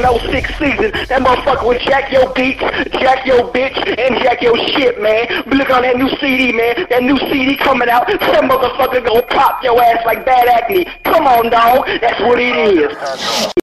06 season. That motherfucker would jack your beats, jack your bitch, and jack your shit, man. Look on that new CD, man. That new CD coming out. That motherfucker gonna pop your ass like bad acne. Come on, dog. That's what it is.